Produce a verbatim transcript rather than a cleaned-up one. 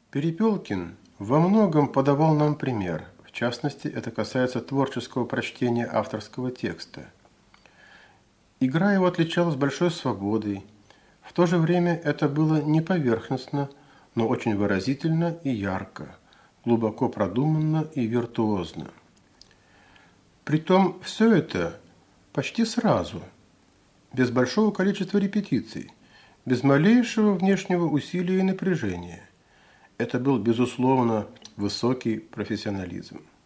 Перепелкин во многом подавал нам пример. В частности, это касается творческого прочтения авторского текста. Игра его отличалась большой свободой. В то же время это было не поверхностно, но очень выразительно и ярко, глубоко продуманно и виртуозно. Притом все это почти сразу, без большого количества репетиций, без малейшего внешнего усилия и напряжения. Это был, безусловно, высокий профессионализм.